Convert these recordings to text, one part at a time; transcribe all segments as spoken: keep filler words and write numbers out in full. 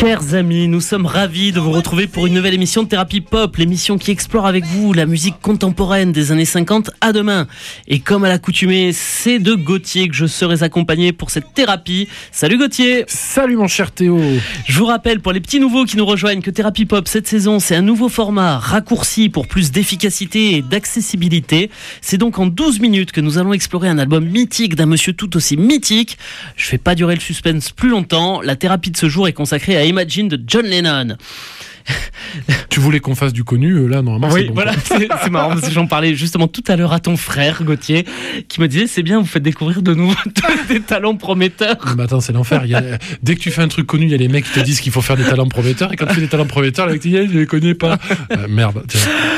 Chers amis, nous sommes ravis de vous retrouver pour une nouvelle émission de Thérapie Pop, l'émission qui explore avec vous la musique contemporaine des années cinquante à demain. Et comme à l'accoutumée, c'est de Gauthier que je serai accompagné pour cette thérapie. Salut Gauthier. Salut mon cher Théo. Je vous rappelle pour les petits nouveaux qui nous rejoignent que Thérapie Pop cette saison, c'est un nouveau format raccourci pour plus d'efficacité et d'accessibilité. C'est donc en douze minutes que nous allons explorer un album mythique d'un monsieur tout aussi mythique. Je fais pas durer le suspense plus longtemps. La thérapie de ce jour est consacrée à Imagine de John Lennon. Tu voulais qu'on fasse du connu, là normalement oui, c'est bon. Voilà, c'est, c'est marrant parce que j'en parlais justement tout à l'heure à ton frère Gauthier qui me disait c'est bien, vous faites découvrir de nouveau des talents prometteurs. Mais attends, c'est l'enfer. Il y a, dès que tu fais un truc connu, il y a les mecs qui te disent qu'il faut faire des talents prometteurs, et quand tu fais des talents prometteurs, les mecs te disent je les connais pas. Euh, merde. Tiens.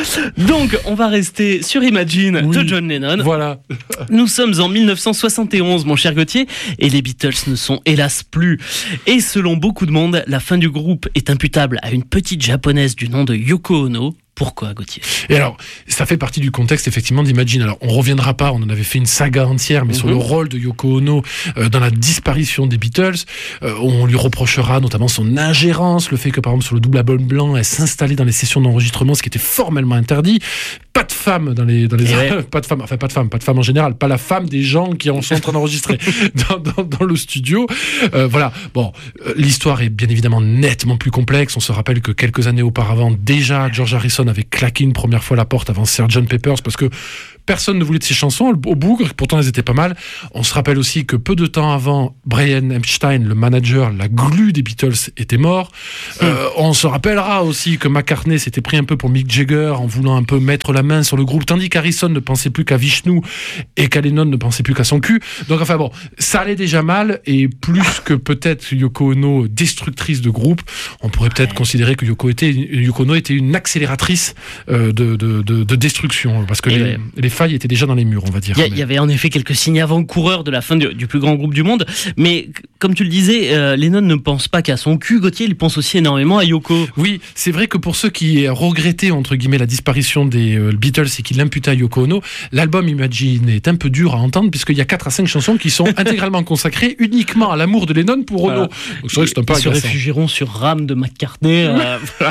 Donc on va rester sur Imagine oui, de John Lennon. Voilà. Nous sommes en dix-neuf cent soixante et onze, mon cher Gauthier, et les Beatles ne sont hélas plus. Et selon beaucoup de monde, la fin du groupe est imputable à une petite japonaise du nom de Yoko Ono. Pourquoi, Gauthier ? Et alors, ça fait partie du contexte, effectivement, d'Imagine. Alors, on reviendra pas, on en avait fait une saga entière, mais mm-hmm. sur le rôle de Yoko Ono euh, dans la disparition des Beatles. Euh, on lui reprochera notamment son ingérence, le fait que, par exemple, sur le double album blanc, elle s'installait dans les sessions d'enregistrement, ce qui était formellement interdit. Pas de femmes dans les... Dans les ouais. pas de femmes, enfin, pas de femmes, pas de femmes en général, pas la femme des gens qui sont en train d'enregistrer dans, dans, dans le studio. Euh, voilà. Bon, euh, l'histoire est bien évidemment nettement plus complexe. On se rappelle que quelques années auparavant, déjà, George Harrison avait claqué une première fois la porte avant sergeant Pepper's parce que personne ne voulait de ses chansons au bougre, pourtant elles étaient pas mal. On se rappelle aussi que peu de temps avant, Brian Epstein, le manager, la glue des Beatles, était mort. Euh, on se rappellera aussi que McCartney s'était pris un peu pour Mick Jagger en voulant un peu mettre la main sur le groupe, tandis qu'Harrison ne pensait plus qu'à Vishnu et qu'Lennon ne pensait plus qu'à son cul. Donc enfin bon, ça allait déjà mal, et plus que peut-être Yoko Ono destructrice de groupe, on pourrait peut-être ouais. considérer que Yoko, était, Yoko Ono était une accélératrice euh, de, de, de, de destruction, parce que les, ouais. les failles étaient déjà dans les murs, on va dire. Il y, mais... y avait en effet quelques signes avant-coureurs de la fin du, du plus grand groupe du monde, mais comme tu le disais, euh, Lennon ne pense pas qu'à son cul, Gauthier, il pense aussi énormément à Yoko. Oui, c'est vrai que pour ceux qui regrettaient, entre guillemets, la disparition des euh, Beatles et qui l'imputaient à Yoko Ono, l'album Imagine est un peu dur à entendre, puisqu'il y a quatre à cinq chansons qui sont intégralement consacrées uniquement à l'amour de Lennon pour Ono. Voilà. Donc c'est vrai que c'est un peu Ils se réfugieront sur Ram de McCartney. Euh, voilà.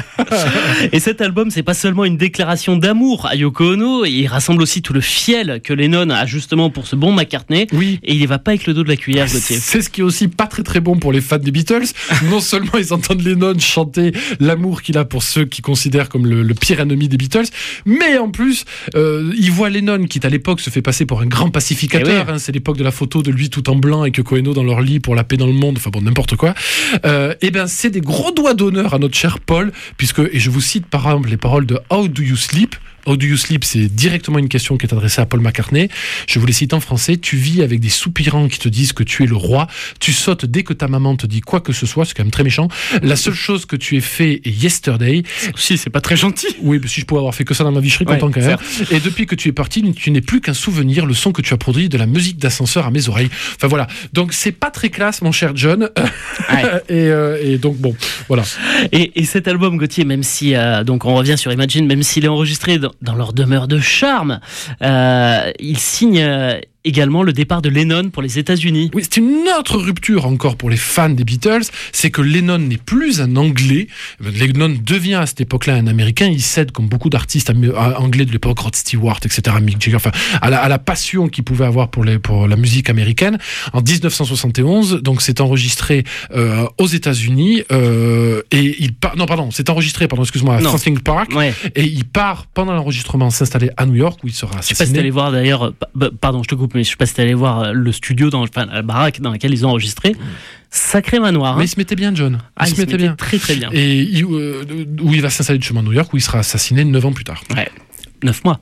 Et cet album, c'est pas seulement une déclaration d'amour à Yoko Ono, il rassemble aussi tout le fiel que Lennon a justement pour ce bon McCartney. Oui. Et il y va pas avec le dos de la cuillère, Gauthier. C'est ce qui est aussi pas très très bon pour les fans des Beatles. Non seulement ils entendent Lennon chanter l'amour qu'il a pour ceux qui considèrent comme le, le pire ennemi des Beatles, mais en plus euh, ils voient Lennon qui à l'époque se fait passer pour un grand pacificateur. Oui. Hein, c'est l'époque de la photo de lui tout en blanc et que Yoko Ono dans leur lit pour la paix dans le monde. Enfin bon, n'importe quoi. Euh, et ben c'est des gros doigts d'honneur à notre cher Paul, puisque, et je vous cite par exemple les paroles de How Do You Sleep. How Do You Sleep, c'est directement une question qui est adressée à Paul McCartney. Je vous les cite en français. Tu vis avec des soupirants qui te disent que tu es le roi. Tu sautes dès que ta maman te dit quoi que ce soit. C'est quand même très méchant. La seule chose que tu aies fait est Yesterday. Si, c'est pas très gentil. Oui, mais si je pouvais avoir fait que ça dans ma vie, je serais content ouais, quand même. Et depuis que tu es parti, tu n'es plus qu'un souvenir, le son que tu as produit de la musique d'ascenseur à mes oreilles. Enfin voilà. Donc c'est pas très classe, mon cher John. Ouais. et, euh, et donc bon, voilà. Et, et cet album, Gauthier, même si, euh, donc on revient sur Imagine, même s'il est enregistré dans dans leur demeure de charme, euh, ils signent euh, également le départ de Lennon pour les États-Unis. Oui, c'est une autre rupture encore pour les fans des Beatles, c'est que Lennon n'est plus un Anglais. Lennon devient à cette époque-là un Américain. Il cède, comme beaucoup d'artistes anglais de l'époque, Rod Stewart, et cetera, Mick Jagger, enfin, à la, à la passion qu'il pouvait avoir pour, les, pour la musique américaine. En dix-neuf cent soixante et onze, donc c'est enregistré euh, aux États-Unis euh, et il part. Non, pardon, c'est enregistré, pardon, excuse-moi, à Franklin Park. Ouais. Et il part pendant l'enregistrement s'installer à New York où il sera assassiné. Je sais pas si t'allais voir d'ailleurs. Pardon, je te coupe. Mais je sais pas si t'allais voir le studio, dans, enfin, la baraque dans laquelle ils ont enregistré. Sacré manoir. Hein. Mais il se mettait bien, John. Il, ah, se, il se mettait, mettait bien. très très bien. Et il, euh, où il va s'installer justement à New York, où il sera assassiné neuf ans plus tard. Ouais. neuf mois.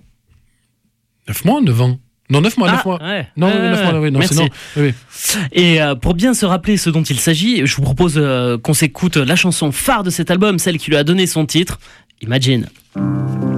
neuf mois, neuf ans. Non, neuf mois, ah, neuf mois. Ouais. Non, euh, neuf mois, oui, non, merci. c'est non. Oui. Et euh, pour bien se rappeler ce dont il s'agit, je vous propose euh, qu'on s'écoute la chanson phare de cet album, celle qui lui a donné son titre, Imagine.